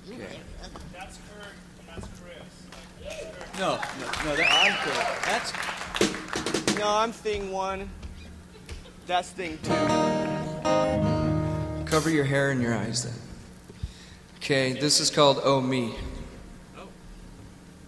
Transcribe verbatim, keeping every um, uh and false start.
Okay. That's Kurt and that's Chris. That's Kurt. No, no, no. That, I'm Kurt. that's No, I'm thing one. That's thing two. Cover your hair and your eyes then. Okay, this is called Oh Me.